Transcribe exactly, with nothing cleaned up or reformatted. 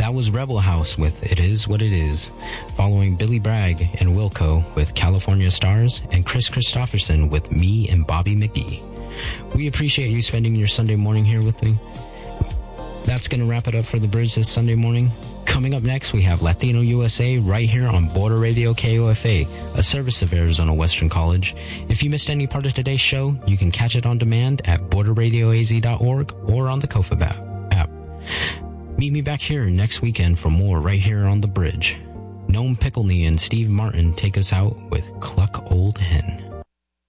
That was Rebel House with It Is What It Is, following Billy Bragg and Wilco with California Stars, and Chris Christopherson with Me and Bobby McGee. We appreciate you spending your Sunday morning here with me. That's going to wrap it up for The Bridge this Sunday morning. Coming up next, we have Latino U S A right here on Border Radio K O F A, a service of Arizona Western College. If you missed any part of today's show, you can catch it on demand at border radio a z dot org or on the K O F A app. Meet me back here next weekend for more right here on The Bridge. Noam Pickleney and Steve Martin take us out with Cluck Old Hen.